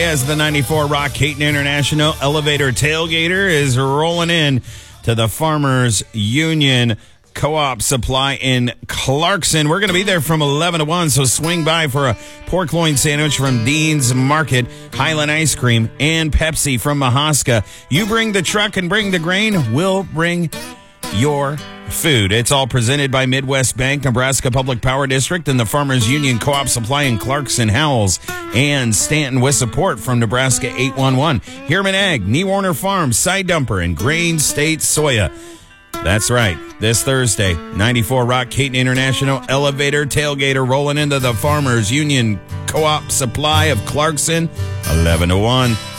As the 94 Rock Caton International Elevator Tailgater is rolling in to the Farmers Union Co-op Supply in Clarkson. We're going to be there from 11 to 1, so swing by for a pork loin sandwich from Dean's Market, Highland Ice Cream, and Pepsi from Mahaska. You bring the truck and bring the grain, we'll bring your food. It's all presented by Midwest Bank, Nebraska Public Power District, and the Farmers Union Co-op Supply in Clarkson, Howells, and Stanton with support from Nebraska 811. Heerman Ag, Nee Warner Farms, Side Dumper, and Grain State Soya. That's right. This Thursday, 94 Rock Caton International Elevator Tailgater rolling into the Farmers Union Co-op Supply of Clarkson, 11 to 1.